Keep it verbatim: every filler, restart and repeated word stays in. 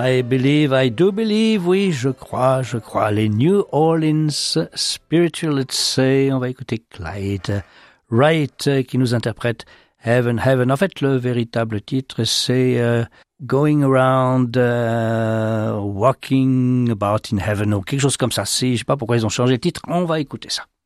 I believe, I do believe, oui, je crois, je crois. Les New Orleans Spiritual, let's say, on va écouter Clyde Wright euh, qui nous interprète Heaven, Heaven. En fait, le véritable titre, c'est euh, Going Around, uh, Walking About in Heaven, ou quelque chose comme ça. Si, je sais pas pourquoi ils ont changé le titre, on va écouter ça.